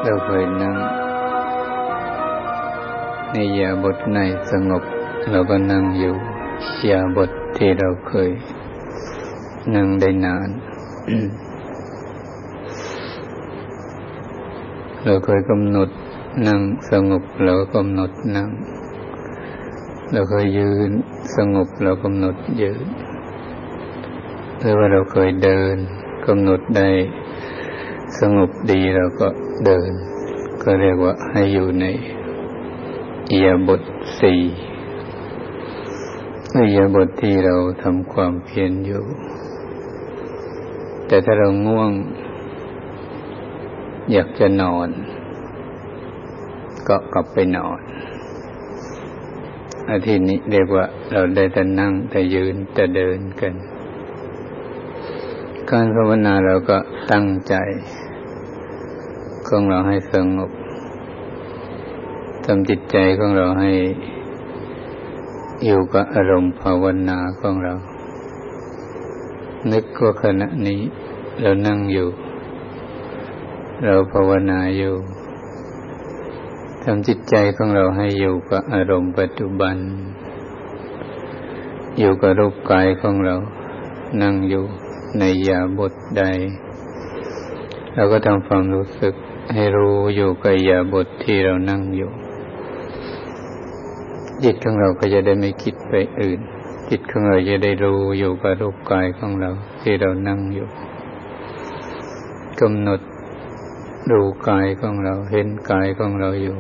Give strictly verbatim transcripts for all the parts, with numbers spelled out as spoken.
เราเคยนั่งในอิริยาบถไหนสงบเราก็นั่งอยู่อิริยาบถที่เราเคยนั่งได้นาน เราเคยกำหนดนั่งสงบเราก็กำหนดนั่งเราเคยยืนสงบเรากำหนดยืนหรือว่าเราเคยเดินกำหนดได้สงบดีเราก็เดินก็เรียกว่าให้อยู่ในอิริยาบถสี่อิริยาบถที่เราทำความเพียรอยู่แต่ถ้าเราง่วงอยากจะนอนก็กลับไปนอนอาทิตย์นี้เรียกว่าเราได้แต่นั่งแต่ยืนแต่เดินกันการภาวนาเราก็ตั้งใจของเราให้สงบทำจิตใจของเราให้อยู่กับอารมณ์ภาวนาของเรานึกว่าขณะนี้เรานั่งอยู่เราภาวนาอยู่ทำจิตใจของเราให้อยู่กับอารมณ์ปัจจุบันอยู่กับรูปกายของเรานั่งอยู่ในอิริยาบถใดเราก็ทำความรู้สึกให้รู้อยู่กับอิริยาบถที่เรานั่งอยู่จิตของเราก็จะได้ไม่คิดไปอื่นจิตของเราจะได้รู้อยู่กับรูปกายของเราที่เรานั่งอยู่กำหนดดูกายของเราเห็นกายของเราอยู่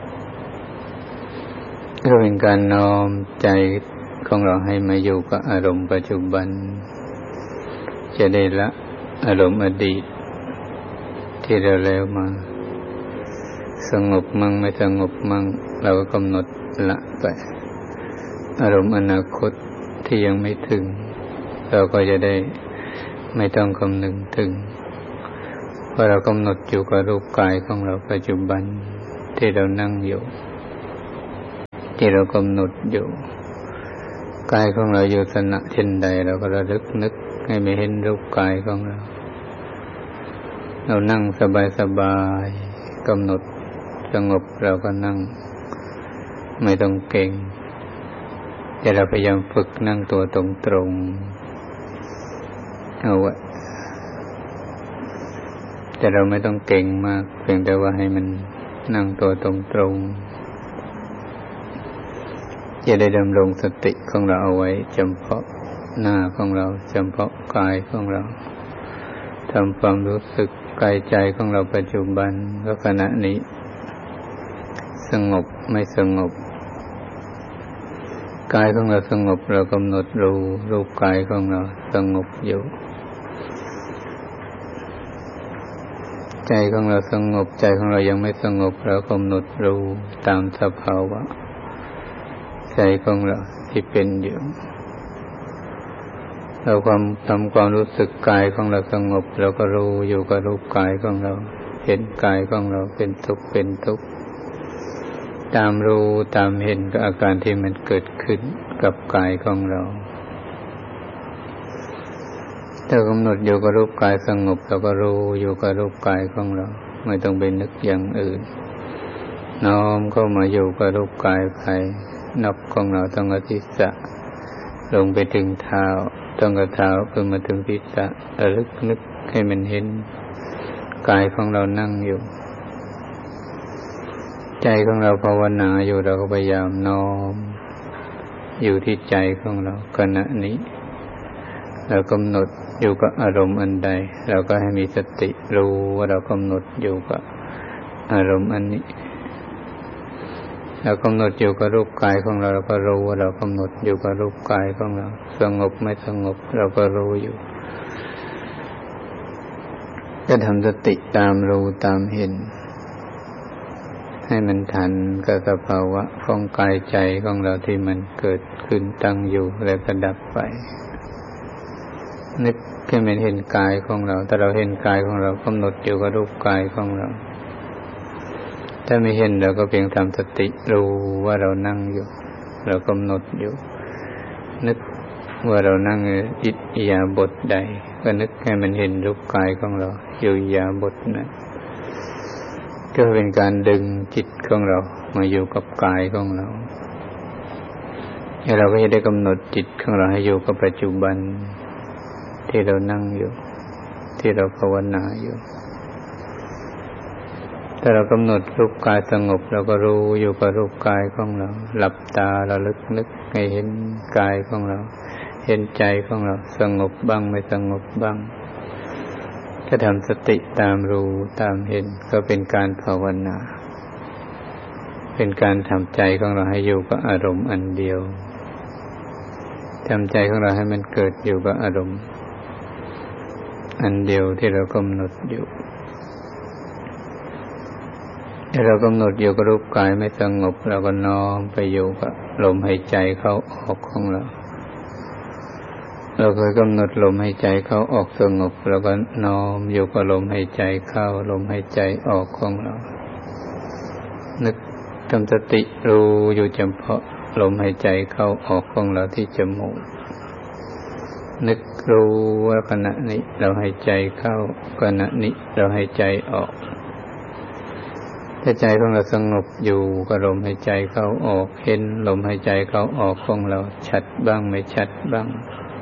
ก็เป็นการน้อมใจของเราให้มาอยู่กับอารมณ์ปัจจุบันจะได้ละอารมณ์อดีตที่เราแล้วมาสงบมั่งไม่สงบมั่งเราก็กำหนดละไปอารมณ์อนาคตที่ยังไม่ถึงเราก็จะได้ไม่ต้องคำนึงถึงเพราะเรากำหนดอยู่กับรูปกายของเราปัจจุบันที่เรานั่งอยู่ที่เรากำหนดอยู่กายของเราอยู่สนะเช่นใดเราก็ระลึกนึกให้ไม่เห็นรูปกายของเราเรานั่งสบายๆกำหนดสงบเราก็นั่งไม่ต้องเก่งแต่เราพยายามฝึกนั่งตัวตรงๆเอาไว้แต่เราไม่ต้องเก่งมากเพียงแต่ว่าให้มันนั่งตัวตรงๆจะได้ดำรงสติของเราเอาไว้เฉพาะหน้าของเราเฉพาะกายของเราทำความรู้สึกกายใจของเราปัจจุบันว่าขณะนี้สงบไม่สงบกายของเราสงบเรากำหนดรู้รูปกายของเราสงบอยู่ใจของเราสงบใจของเรายังไม่สงบเรากำหนดรู้ตามสภาวะใจของเราที่เป็นอยู่เราความทำความรู้สึกกายของเราสงบเราก็รู้อยู่กับรูปกายของเราเห็นกายของเราเป็นทุกข์เป็นทุกข์ตามรู้ตามเห็นกับอาการที่มันเกิดขึ้นกับกายของเราถ้ากำหนดอยู่กับรูปกายสงบเราก็รู้อยู่กับรูปกายของเราไม่ต้องไปนึกอย่างอื่นน้อมเข้ามาอยู่กับรูปกายภายนอกของเราตั้งแต่ศีรษะลงไปถึงเท้าตั้งแต่เท้าขึ้นมาถึงศีรษะระลึกนึกให้มันเห็นกายของเรานั่งอยู่ใจของเราภาวนาอยู่เราก็พยายามน้อมอยู่ที่ใจของเราขณะนี้เรากำหนดอยู่กับอารมณ์อันใดเราก็ให้มีสติรู้ว่าเรากำหนดอยู่กับอารมณ์อันนี้เรากำหนดอยู่กับรูปกายของเราเราก็รู้ว่าเรากำหนดอยู่กับรูปกายของเราสงบไม่สงบเราก็รู้อยู่ก็ทำสติตามรู้ตามเห็นให้มันทันกับสภาวะของกายใจของเราที่มันเกิดขึ้นตั้งอยู่แล้วก็ดับไปนึกแค่มันเห็นกายของเราแต่เราเห็นกายของเรากำหนดอยู่กับรูปกายของเราถ้าไม่เห็นเราก็เพียงทำสติรู้ว่าเรานั่งอยู่เรากำหนดอยู่นึกว่าเรานั่งอิริยาบถใดก็นึกให้มันเห็นรูปกายของเราอยู่อิริยาบถนั้นก็เป็นการดึงจิตของเรามาอยู่กับกายของเราแล้วเราก็จะได้กำหนดจิตของเราให้อยู่กับปัจจุบันที่เรานั่งอยู่ที่เราภาวนาอยู่ถ้าเรากำหนดรูปกายสงบเราก็รู้อยู่กับรูปกายของเราหลับตาเราลึกนึกให้เห็นกายของเราเห็นใจของเราสงบบ้างไม่สงบบ้างก็ทำสติตามรู้ตามเห็นก็เป็นการภาวนาเป็นการทำใจของเราให้อยู่กับอารมณ์อันเดียวทำใจของเราให้มันเกิดอยู่กับอารมณ์อันเดียวที่เรากำหนดอยู่ถ้าเรากำหนดอยู่กับรูปกายไม่สงบเราก็น้อมไปอยู่กับลมหายใจเข้าออกของเราเราเคยกำหนดลมหายใจเข้าออกสงบเราก็น้อมอยู่กับลมหายใจเข้าลมหายใจออกของเรานึกทำสติรู้อยู่เฉพาะลมหายใจเข้าออกของเราที่จมูกนึกรู้ว่าขณะนี้เราหายใจเข้าขณะนี้เราหายใจออกถ้าใจของเราสงบอยู่กับลมหายใจเข้าออกเห็นลมหายใจเข้าออกของเราชัดบ้างไม่ชัดบ้าง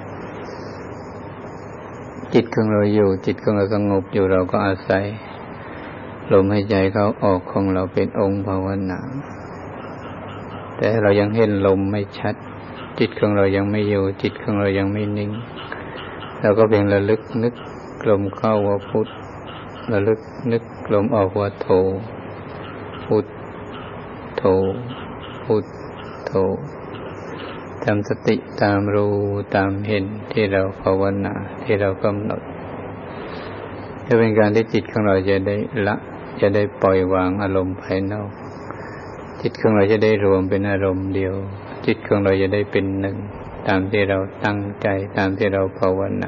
จิตของเราอยู่จิตของเราสงบอยู่เราก็อาศัยลมหายใจเข้าออกของเราเป็นองค์ภาวนาแต่เรายังเห็นลมไม่ชัดจิตของเรายังไม่อยู่จิตของเรายังไม่นิ่งเราก็เพียงระลึกนึกลมเข้าว่าพุทระลึกนึกลมออกว่าโธพุทโธพุทโธทำสติตามรู้ตามเห็นที่เราภาวนาที่เรากำหนดจะเป็นการที่จิตของเราจะได้ละจะได้ปล่อยวางอารมณ์ภายนอกจิตของเราจะได้รวมเป็นอารมณ์เดียวจิตของเราจะได้เป็นหนึ่งตามที่เราตั้งใจตามที่เราภาวนา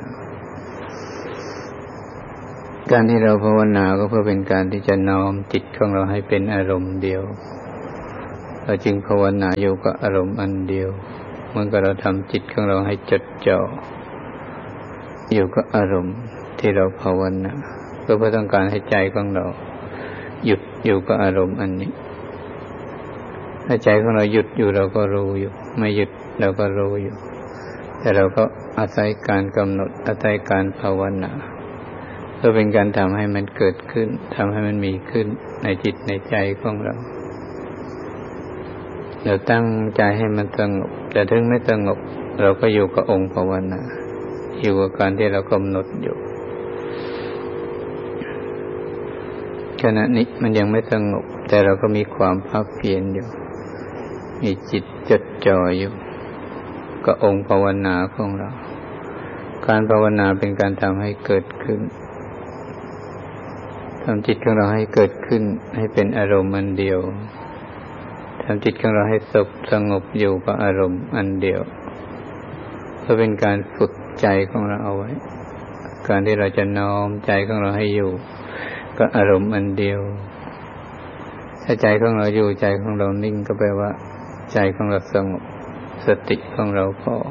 การที่เราภาวนาก็เพื่อเป็นการที่จะน้อมจิตของเราให้เป็นอารมณ์เดียวเราจึงภาวนาอยู่กับอารมณ์อันเดียวเหมือนกับเราทำจิตของเราให้จดจ่ออยู่กับอารมณ์ที่เราภาวนาเพื่อเพื่อต้องการให้ใจของเราหยุดอยู่กับอารมณ์อันนี้ถ้าใจของเราหยุดอยู่เราก็รู้อยู่ไม่หยุดเราก็รู้อยู่แต่เราก็อาศัยการกำหนดอาศัยการภาวนาเพื่อเป็นการทำให้มันเกิดขึ้นทำให้มันมีขึ้นในจิตในใจของเราเราตั้งใจให้มันสงบแต่ถึงไม่สงบเราก็อยู่กับองค์ภาวนาอยู่กับการที่เรากำหนดอยู่ขณะนี้มันยังไม่สงบแต่เราก็มีความภาคเพียรอยู่มีจิตจดจ่ออยู่กับองค์ภาวนาของเราการภาวนาเป็นการทำให้เกิดขึ้นทำจิตของเราให้เกิดขึ้นให้เป็นอารมณ์อันเดียวทำจิตของเราให้สงบสงบอยู่กับอารมณ์อันเดียวเพื่อเป็นการฝึกใจของเราเอาไว้การที่เราจะน้อมใจของเราให้อยู่กับอารมณ์อันเดียวถ้าใจของเราอยู่ใจของเรานิ่งก็แปลว่าใจของเราสงบสติของเราพอ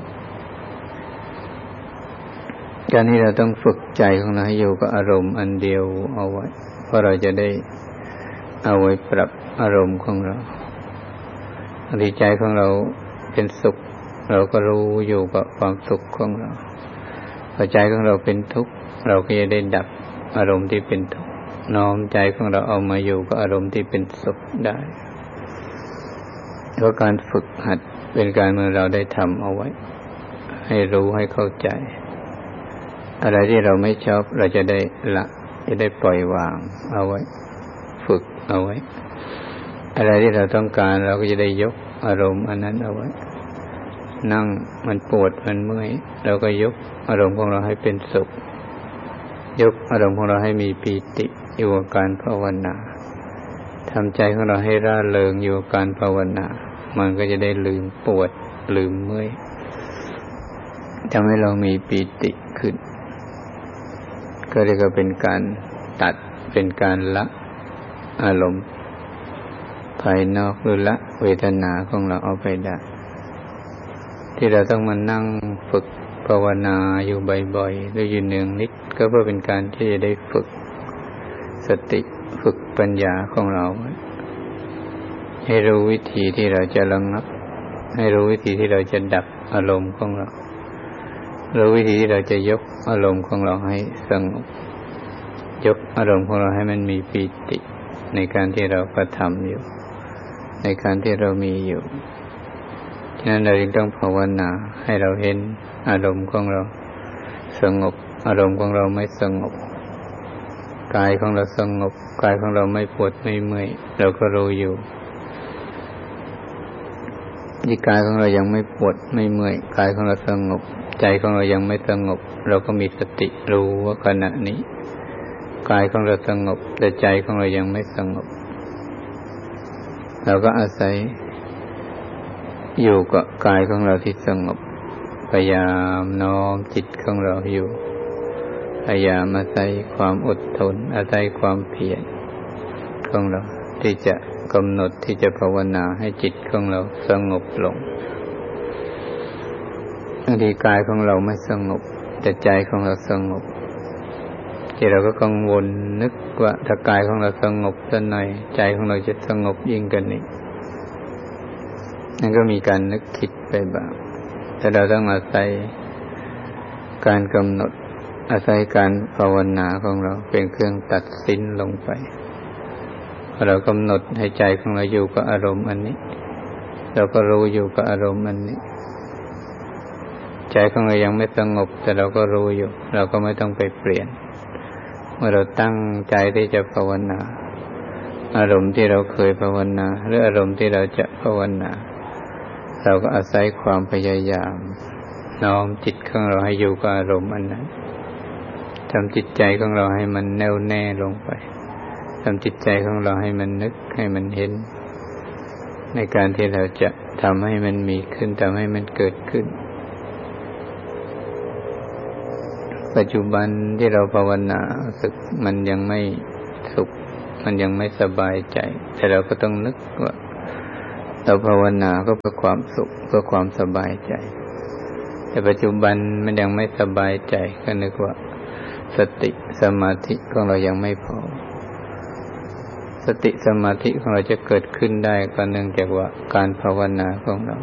การที่เราต้องฝึกใจของเราให้อยู่กับอารมณ์อันเดียวเอาไว้เพราะเราจะได้เอาไว้ปรับอารมณ์ของเราบางทีใจของเราเป็นสุขเราก็รู้อยู่กับความสุขของเราพอใจของเราเป็นทุกข์เราก็จะได้ดับอารมณ์ที่เป็นทุกข์น้อมใจของเราเอามาอยู่กับอารมณ์ที่เป็นสุขได้เพราะการฝึกหัดเป็นการเมื่อเราได้ทำเอาไว้ให้รู้ให้เข้าใจอะไรที่เราไม่ชอบเราจะได้ละจะได้ปล่อยวางเอาไว้ฝึกเอาไว้อะไรที่เราต้องการเราก็จะได้ยกอารมณ์อันนั้นเอาไว้นั่งมันปวดมันเมื่อยเราก็ยกอารมณ์ของเราให้เป็นสุขยกอารมณ์ของเราให้มีปีติอยู่กับการภาวนาทำใจของเราให้ร่าเริงอยู่กับการภาวนามันก็จะได้ลืมปวดลืมเมื่อยทำให้เรามีปีติขึ้นก็เรียกว่าเป็นการตัดเป็นการละอารมณ์ภายนอกหรือละเวทนาของเราเอาไปได้ที่เราต้องมานั่งฝึกภาวนาอยู่บ่อยๆหรืออยู่เนืองนิดก็เพื่อเป็นการที่จะได้ฝึกสติฝึกปัญญาของเราให้รู้วิธีที่เราจะระงับให้รู้วิธีที่เราจะดับอารมณ์ของเรารู้วิธีที่เราจะยกอารมณ์ของเราให้สงบยกอารมณ์ของเราให้มันมีปีติในการที่เรากระทำอยู่ในการที่เรามีอยู่ฉะนั้นเราจึงต้องภาวนาให้เราเห็นอารมณ์ของเราสงบอารมณ์ของเราไม่สงบกายของเราสงบกายของเราไม่ปวดไม่เมื่อยเราก็รู้อยู่ที่กายของเรายังไม่ปวดไม่เมื่อยกายของเราสงบใจของเรายังไม่สงบเราก็มีสติรู้ว่าขณะนี้กายของเราสงบแต่ใจของเรายังไม่สงบเราก็อาศัยอยู่กับกายของเราที่สงบพยายามน้อมจิตของเราอยู่พยายามอาศัยความอดทนอาศัยความเพียรของเราที่จะกำหนดที่จะภาวนาให้จิตของเราสงบลงบางทีกายของเราไม่สงบแต่ใจของเราสงบที่เราก็กังวลนึกว่าถ้ากายของเราสงบสักหน่อยใจของเราจะสงบยิ่งกว่านี้นั่นก็มีการนึกคิดไปบ้างแต่เราต้องอาศัยการกำหนดอาศัยการภาวนาของเราเป็นเครื่องตัดสินลงไปพอเรากำหนดให้ใจของเราอยู่กับอารมณ์อันนี้เราก็รู้อยู่กับอารมณ์อันนี้ใจของเรายังไม่สงบแต่เราก็รู้อยู่เราก็ไม่ต้องไปเปลี่ยนเมื่อเราตั้งใจที่จะภาวนาอารมณ์ที่เราเคยภาวนาหรืออารมณ์ที่เราจะภาวนาเราก็อาศัยความพยายามน้อมจิตของเราให้อยู่กับอารมณ์อันนั้นทำจิตใจของเราให้มันแน่วแน่ลงไปทำจิตใจของเราให้มันนึกให้มันเห็นในการที่เราจะทำให้มันมีขึ้นทำให้มันเกิดขึ้นปัจจุบันที่เราภาวนาสึกมันยังไม่สุขมันยังไม่สบายใจแต่เราก็ต้องนึกว่าเราภาวนาก็เพื่อความสุขเพื่อความสบายใจแต่ปัจจุบันมันยังไม่สบายใจก็นึกว่าสติสมาธิของเรายังไม่พอสติสมาธิของเราจะเกิดขึ้นได้ก็เนื่องจากว่าการภาวนาของเรา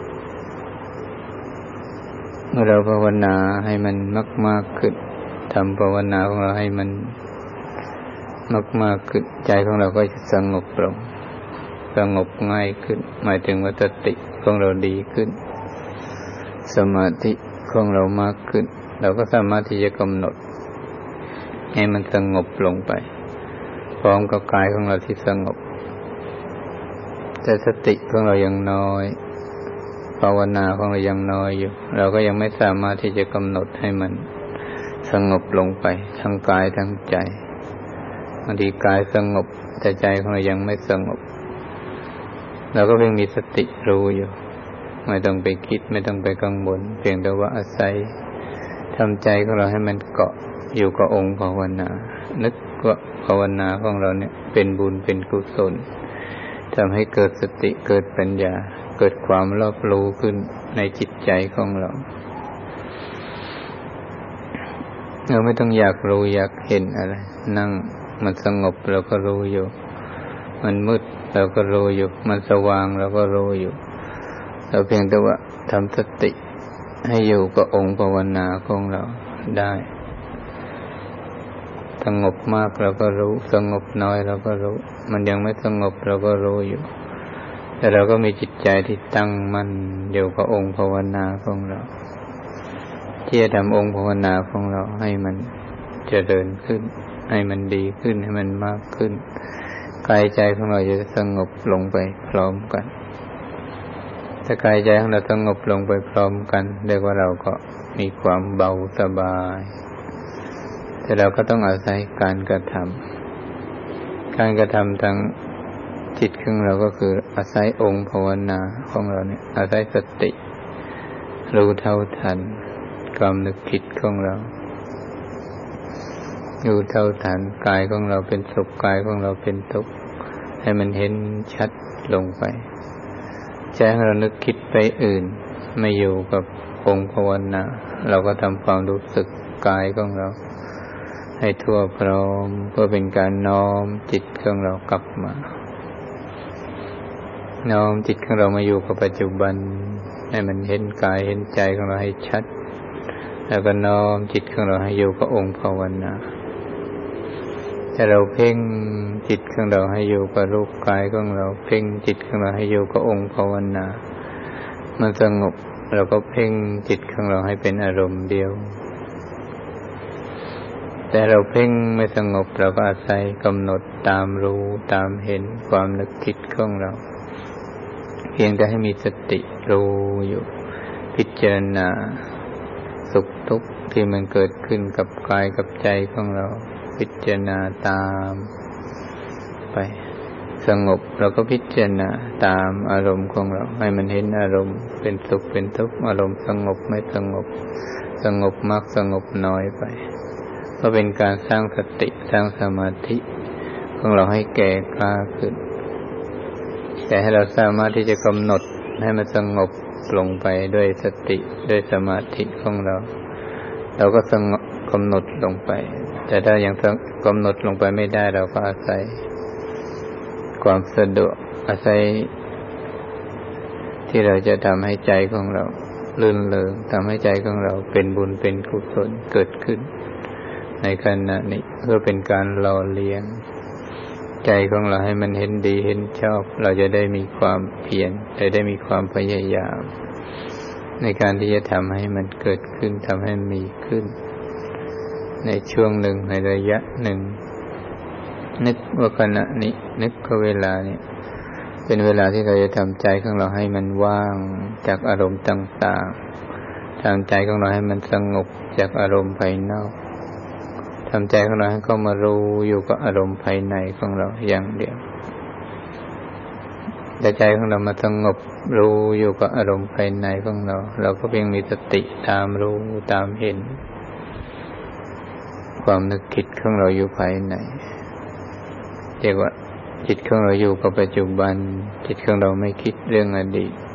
เมื่อเราภาวนาให้มันมากๆขึ้นทำภาวนาของเราให้มันมากๆขึ้นใจของเราก็จะสงบลงสงบง่ายขึ้นหมายถึงว่าสติของเราดีขึ้นสมาธิของเรามากขึ้นเราก็สามารถที่จะกำหนดให้มันสงบลงไปพร้อมกับกายของเราที่สงบแต่สติของเรายังน้อยภาวนาของเรายังน้อยอยู่เราก็ยังไม่สามารถที่จะกำหนดให้มันสงบลงไปทั้งกายทั้งใจบางทีกายสงบแต่ใจของเรายังไม่สงบเราก็เพียงมีสติรู้อยู่ไม่ต้องไปคิดไม่ต้องไปกังวลเพียงแต่ว่าอาศัยทำใจของเราให้มันเกาะอยู่กับองค์ภาวนานึกว่าภาวนาของเราเนี่ยเป็นบุญเป็นกุศลทำให้เกิดสติเกิดปัญญาเกิดความรอบรู้ขึ้นในจิตใจของเราเราไม่ต้องอยากรู้อยากเห็นอะไรนั่งมันสงบเราก็รู้อยู่มันมืดเราก็รู้อยู่มันสว่างเราก็รู้อยู่เราเพียงแต่ว่าทำสติให้อยู่กับองค์ภาวนาของเราได้สงบมากเราก็รู้สงบน้อยเราก็รู้มันยังไม่สงบเราก็รู้อยู่แต่เราก็มีจิตใจที่ตั้งมั่นอยู่กับองค์ภาวนาของเราที่จะทำองค์ภาวนาของเราให้มันเจริญขึ้นให้มันดีขึ้นให้มันมากขึ้นกายใจของเราจะสงบลงไปพร้อมกันถ้ากายใจของเราสงบลงไปพร้อมกันเรียกว่าเราก็มีความเบาสบายแต่เราก็ต้องอาศัยการกระทำการกระทำทางจิตของเราก็คืออาศัยองค์ภาวนาของเราเนี่ยอาศัยสติรู้เท่าทันความนึกคิดของเรารู้เท่าทันกายของเราเป็นสุขกายของเราเป็นทุกข์ให้มันเห็นชัดลงไปใจของเรานึกคิดไปอื่นไม่อยู่กับองค์ภาวนาเราก็ทำความรู้สึกกายของเราให้ทั่วพร้อมเพื่อเป็นการน้อมจิตของเรากลับมาน้อมจิตของเรามาอยู่กับปัจจุบันให้มันเห็นกายเห็นใจของเราให้ชัดแล้วก็น้อมจิตของเราให้อยู่กับองค์ภาวนาถ้าเราเพ่งจิตของเราให้อยู่กับรูปกายของเราเพ่งจิตของเราให้อยู่กับองค์ภาวนามันสงบเราก็เพ่งจิตของเราให้เป็นอารมณ์เดียวแต่เราเพ่งไม่สงบเราก็อาศัยกำหนดตามรู้ตามเห็นความนึกคิดของเราเพียงแต่ให้มีสติรู้อยู่พิจารณาสุขทุกข์ที่มันเกิดขึ้นกับกายกับใจของเราพิจารณาตามไปสงบเราก็พิจารณาตามอารมณ์ของเราให้มันเห็นอารมณ์เป็นสุขเป็นทุกข์อารมณ์สงบไม่สงบสงบมากสงบน้อยไปก็เป็นการสร้างสติสร้างสมาธิของเราให้แก่กล้าขึ้นแต่ให้เราสามารถที่จะกำหนดให้มันสงบลงไปด้วยสติด้วยสมาธิของเราเราก็สงบกำหนดลงไปแต่ถ้ายังกำหนดลงไปไม่ได้เราก็อาศัยความสะดวกอาศัยที่เราจะทำให้ใจของเราลื่นเริงทำให้ใจของเราเป็นบุญเป็นกุศลเกิดขึ้นในขณะนี้เพื่อเป็นการหล่อเลี้ยงใจของเราให้มันเห็นดีเห็นชอบเราจะได้มีความเพียรจะได้มีความพยายามในการที่จะทำให้มันเกิดขึ้นทำให้มีขึ้นในช่วงหนึ่งในระยะหนึ่งนึกว่าขณะนี้นึกว่าเวลานี้เป็นเวลาที่เราจะทำใจของเราให้มันว่างจากอารมณ์ต่างๆทำใจของเราให้มันสงบจากอารมณ์ภายนอกทำใจของเราให้เข้ามารู้อยู่กับอารมณ์ภายในของเราอย่างเดียวแต่ใจของเรามาสงบรู้อยู่กับอารมณ์ภายในของเราเราก็เพียงมีสติตามรู้ตามเห็นความนึกคิดของเราอยู่ภายในเรียกว่าจิตของเราอยู่กับปัจจุบันจิตของเราไม่คิดเรื่องอดีต